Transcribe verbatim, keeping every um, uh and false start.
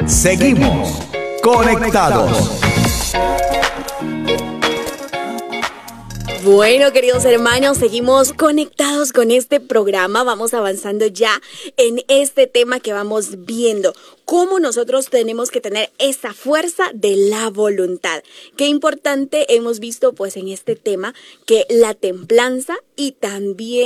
Seguimos conectados. Bueno, queridos hermanos, seguimos conectados con este programa. Vamos avanzando ya en este tema que vamos viendo. Cómo nosotros tenemos que tener esa fuerza de la voluntad. Qué importante hemos visto pues en este tema que la templanza y también